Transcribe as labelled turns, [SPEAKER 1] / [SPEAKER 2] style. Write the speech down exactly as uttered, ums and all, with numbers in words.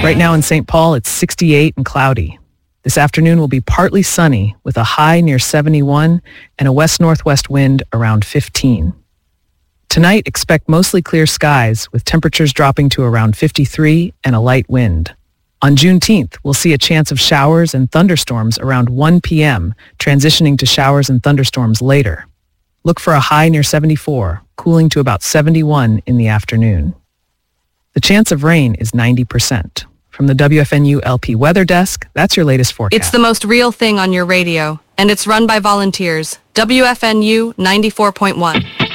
[SPEAKER 1] Right now in Saint Paul, it's sixty-eight and cloudy. This afternoon will be partly sunny with a high near seventy-one and a west-northwest wind around fifteen. Tonight, expect mostly clear skies with temperatures dropping to around fifty-three and a light wind. On Juneteenth, we'll see a chance of showers and thunderstorms around one p.m., transitioning to showers and thunderstorms later. Look for a high near seventy-four, cooling to about seventy-one in the afternoon. The chance of rain is ninety percent. From the W F N U L P Weather Desk, that's your latest forecast.
[SPEAKER 2] It's the most real thing on your radio, and it's run by volunteers. W F N U ninety-four point one.